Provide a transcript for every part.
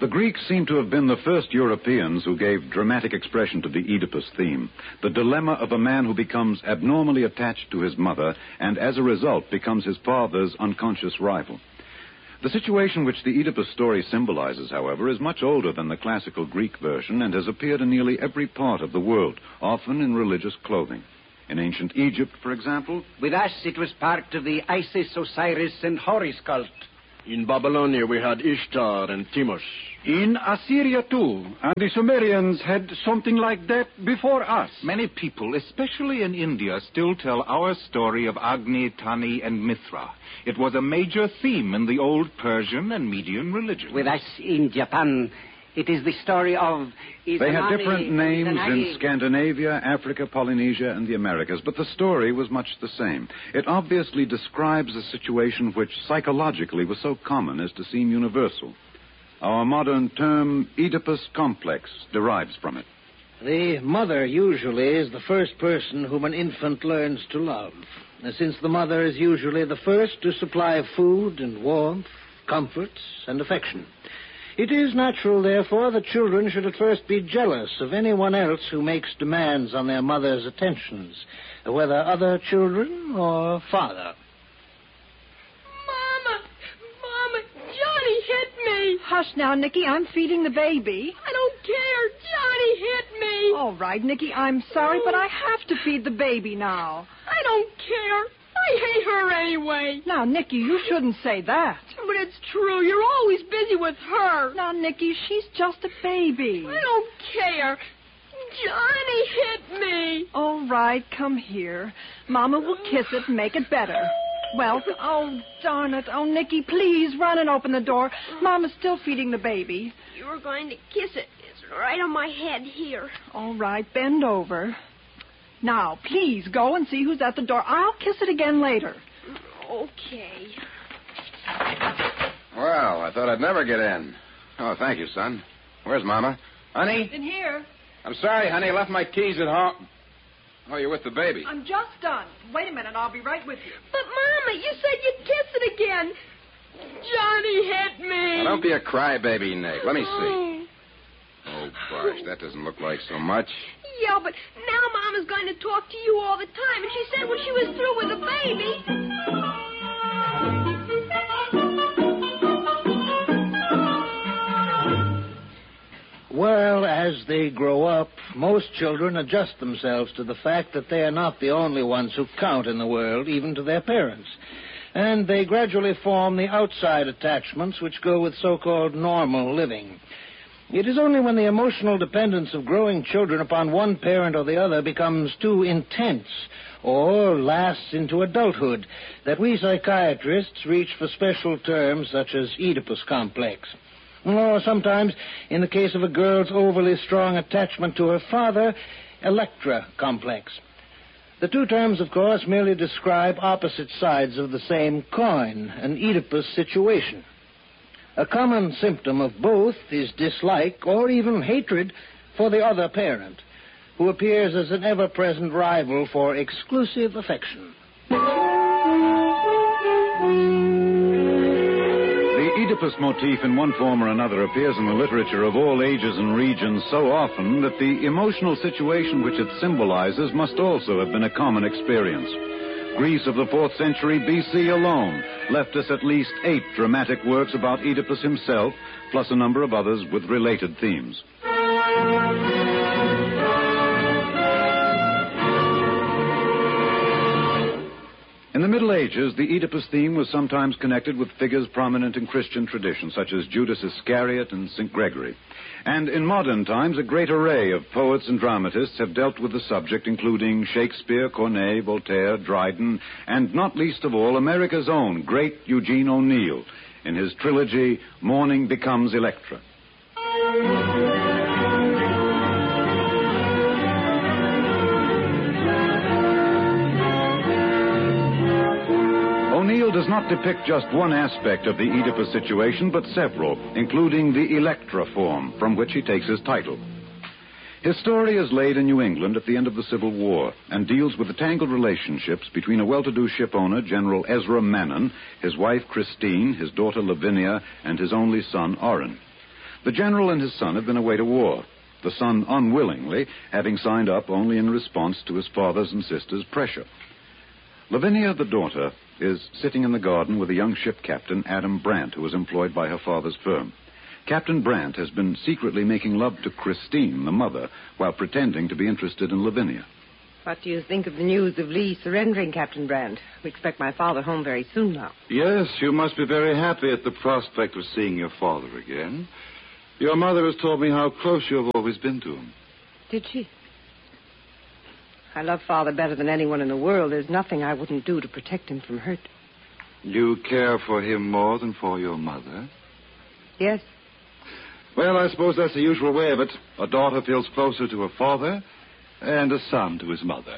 The Greeks seem to have been the first Europeans who gave dramatic expression to the Oedipus theme, the dilemma of a man who becomes abnormally attached to his mother and as a result becomes his father's unconscious rival. The situation which the Oedipus story symbolizes, however, is much older than the classical Greek version and has appeared in nearly every part of the world, often in religious clothing. In ancient Egypt, for example... With us, it was part of the Isis, Osiris, and Horus cult. In Babylonia, we had Ishtar and Timus. In Assyria, too. And the Sumerians had something like that before us. Many people, especially in India, still tell our story of Agni, Tani, and Mithra. It was a major theme in the old Persian and Median religion. With us in Japan, it is the story of... They had different names in Scandinavia, Africa, Polynesia, and the Americas, but the story was much the same. It obviously describes a situation which psychologically was so common as to seem universal. Our modern term, Oedipus complex, derives from it. The mother usually is the first person whom an infant learns to love, since the mother is usually the first to supply food and warmth, comforts, and affection. It is natural, therefore, that children should at first be jealous of anyone else who makes demands on their mother's attentions, whether other children or father. Mama, Johnny hit me. Hush now, Nicky, I'm feeding the baby. I don't care. Johnny hit me. All right, Nicky, I'm sorry, but I have to feed the baby now. I don't care. I hate her anyway. Now, Nicky, you shouldn't say that. But it's true. You're always busy with her. Now, Nicky, she's just a baby. I don't care. Johnny hit me. All right, come here. Mama will kiss it and make it better. Well, oh, darn it. Oh, Nicky, please run and open the door. Mama's still feeding the baby. You were going to kiss it. It's right on my head here. All right, bend over. Now, please go and see who's at the door. I'll kiss it again later. Okay. Well, I thought I'd never get in. Oh, thank you, son. Where's Mama? Honey? In here. I'm sorry, honey. I left my keys at home. Oh, you're with the baby. I'm just done. Wait a minute. I'll be right with you. But, Mama, you said you'd kiss it again. Johnny hit me. Now, don't be a crybaby, Nate. Let me see. Oh, gosh, that doesn't look like so much. Yeah, but now Mama's going to talk to you all the time, and she said when she was through with the baby... Well, as they grow up, most children adjust themselves to the fact that they are not the only ones who count in the world, even to their parents. And they gradually form the outside attachments which go with so-called normal living. It is only when the emotional dependence of growing children upon one parent or the other becomes too intense or lasts into adulthood that we psychiatrists reach for special terms such as Oedipus complex. Or sometimes, in the case of a girl's overly strong attachment to her father, Electra complex. The two terms, of course, merely describe opposite sides of the same coin, an Oedipus situation. A common symptom of both is dislike or even hatred for the other parent, who appears as an ever-present rival for exclusive affection. The Oedipus motif in one form or another appears in the literature of all ages and regions so often that the emotional situation which it symbolizes must also have been a common experience. Greece of the 4th century B.C. alone left us at least 8 dramatic works about Oedipus himself, plus a number of others with related themes. In the Middle Ages, the Oedipus theme was sometimes connected with figures prominent in Christian tradition, such as Judas Iscariot and St. Gregory. And in modern times, a great array of poets and dramatists have dealt with the subject, including Shakespeare, Corneille, Voltaire, Dryden, and not least of all, America's own great Eugene O'Neill in his trilogy, Morning Becomes Electra. O'Neill does not depict just one aspect of the Oedipus situation, but several, including the Electra form, from which he takes his title. His story is laid in New England at the end of the Civil War and deals with the tangled relationships between a well-to-do shipowner, General Ezra Manon, his wife Christine, his daughter Lavinia, and his only son Orrin. The general and his son have been away to war, the son unwillingly, having signed up only in response to his father's and sister's pressure. Lavinia, the daughter, is sitting in the garden with a young ship captain, Adam Brandt, who was employed by her father's firm. Captain Brandt has been secretly making love to Christine, the mother, while pretending to be interested in Lavinia. What do you think of the news of Lee surrendering, Captain Brandt? We expect my father home very soon now. Yes, you must be very happy at the prospect of seeing your father again. Your mother has told me how close you have always been to him. Did she? I love Father better than anyone in the world. There's nothing I wouldn't do to protect him from hurt. You care for him more than for your mother? Yes. Well, I suppose that's the usual way of it. A daughter feels closer to her father, and a son to his mother.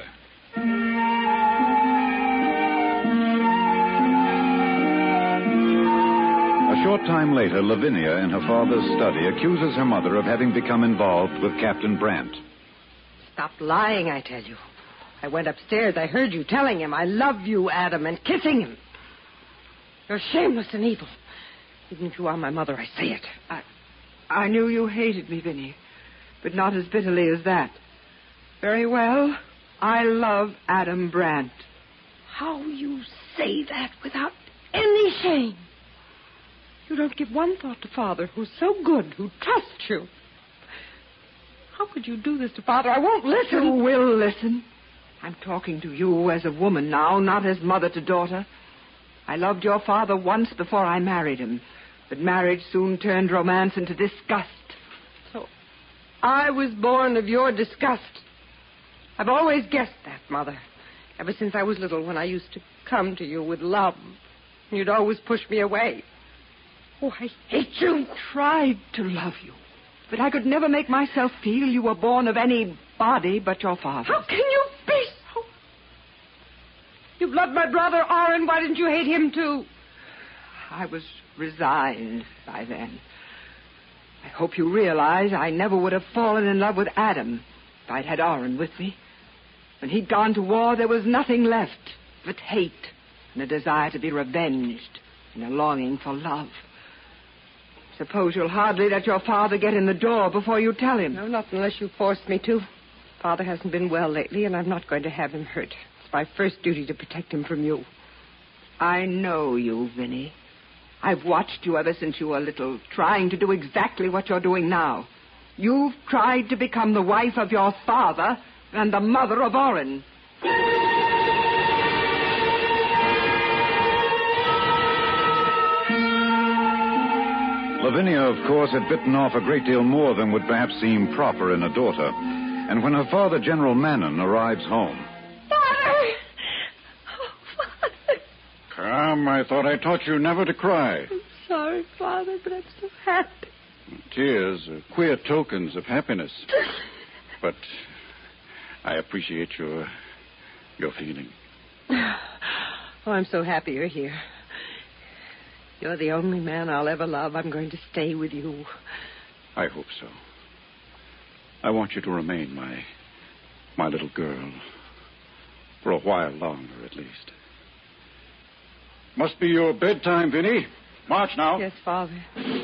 A short time later, Lavinia, in her father's study, accuses her mother of having become involved with Captain Brandt. Stop lying, I tell you. I went upstairs. I heard you telling him, I love you, Adam, and kissing him. You're shameless and evil. Even if you are my mother, I say it. I knew you hated me, Vinny, but not as bitterly as that. Very well. I love Adam Brandt. How you say that without any shame. You don't give one thought to Father, who's so good, who trusts you. How could you do this to Father? I won't listen. You will listen. I'm talking to you as a woman now, not as mother to daughter. I loved your father once before I married him, but marriage soon turned romance into disgust. So I was born of your disgust. I've always guessed that, Mother, ever since I was little, when I used to come to you with love. You'd always push me away. Oh, I hate you. I tried to love you, but I could never make myself feel you were born of any body but your father. How can you be so? You've loved my brother, Orrin. Why didn't you hate him, too? I was resigned by then. I hope you realize I never would have fallen in love with Adam if I'd had Orrin with me. When he'd gone to war, there was nothing left but hate and a desire to be revenged and a longing for love. Suppose you'll hardly let your father get in the door before you tell him. No, not unless you force me to. Father hasn't been well lately, and I'm not going to have him hurt. It's my first duty to protect him from you. I know you, Vinny. I've watched you ever since you were little, trying to do exactly what you're doing now. You've tried to become the wife of your father and the mother of Orrin. Lavinia, of course, had bitten off a great deal more than would perhaps seem proper in a daughter. And when her father, General Mannon, arrives home... Father! Oh, Father! Come, I thought I taught you never to cry. I'm sorry, Father, but I'm so happy. Tears are queer tokens of happiness. But I appreciate your feeling. Oh, I'm so happy you're here. You're the only man I'll ever love. I'm going to stay with you. I hope so. I want you to remain my little girl. For a while longer, at least. Must be your bedtime, Vinny. March now. Yes, Father.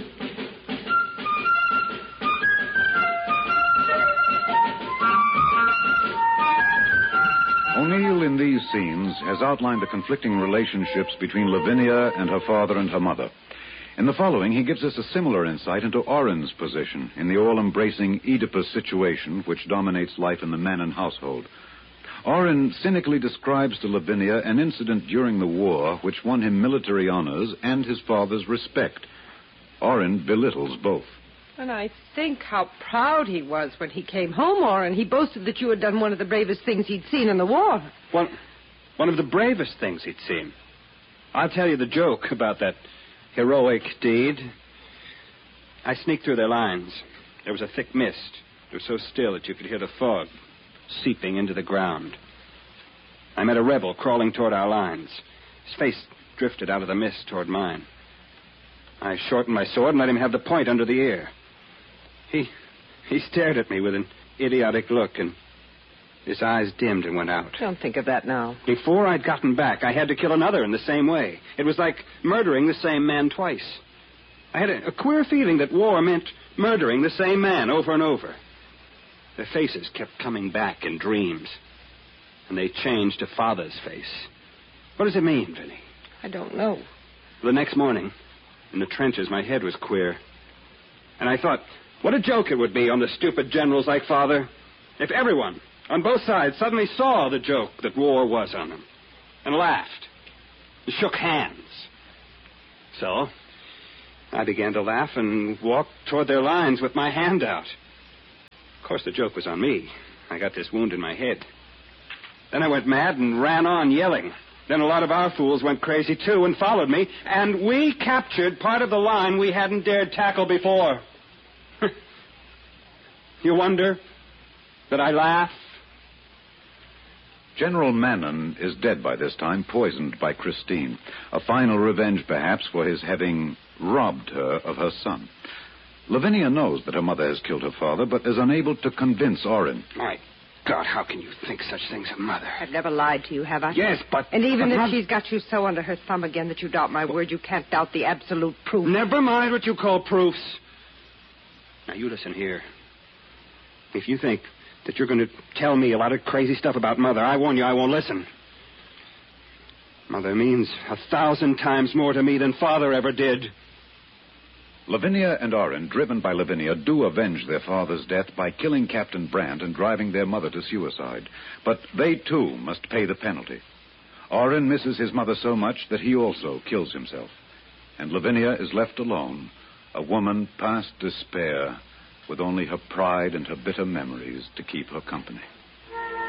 O'Neill, in these scenes, has outlined the conflicting relationships between Lavinia and her father and her mother. In the following, he gives us a similar insight into Orrin's position in the all-embracing Oedipus situation which dominates life in the Mannon household. Orrin cynically describes to Lavinia an incident during the war which won him military honors and his father's respect. Orrin belittles both. And I think how proud he was when he came home, Orrin. He boasted that you had done one of the bravest things he'd seen in the war. One of the bravest things he'd seen. I'll tell you the joke about that heroic deed. I sneaked through their lines. There was a thick mist. It was so still that you could hear the fog seeping into the ground. I met a rebel crawling toward our lines. His face drifted out of the mist toward mine. I shortened my sword and let him have the point under the ear. He stared at me with an idiotic look, and his eyes dimmed and went out. Don't think of that now. Before I'd gotten back, I had to kill another in the same way. It was like murdering the same man twice. I had a queer feeling that war meant murdering the same man over and over. Their faces kept coming back in dreams. And they changed to Father's face. What does it mean, Vinny? I don't know. The next morning, in the trenches, my head was queer. And I thought, what a joke it would be on the stupid generals like Father if everyone, on both sides, suddenly saw the joke that war was on them and laughed and shook hands. So, I began to laugh and walk toward their lines with my hand out. Of course, the joke was on me. I got this wound in my head. Then I went mad and ran on yelling. Then a lot of our fools went crazy, too, and followed me, and we captured part of the line we hadn't dared tackle before. You wonder that I laugh? General Mannon is dead by this time, poisoned by Christine. A final revenge, perhaps, for his having robbed her of her son. Lavinia knows that her mother has killed her father, but is unable to convince Orrin. My God, how can you think such things of Mother? I've never lied to you, have I? Yes, but... And even but if she's got you so under her thumb again that you doubt my word, you can't doubt the absolute proof. Never mind what you call proofs. Now, you listen here. If you think that you're going to tell me a lot of crazy stuff about Mother, I warn you, I won't listen. Mother means 1,000 times more to me than Father ever did. Lavinia and Orrin, driven by Lavinia, do avenge their father's death by killing Captain Brandt and driving their mother to suicide. But they, too, must pay the penalty. Orrin misses his mother so much that he also kills himself. And Lavinia is left alone, a woman past despair, with only her pride and her bitter memories to keep her company.